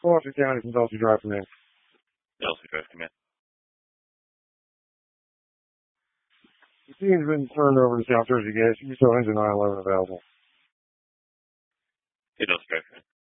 Foster County from Dulce Drive from in. Dulce Drive, come in. The scene's been turned over to South Jersey Gas. You still engine 911 available. Hey, Dulce Drive, come in.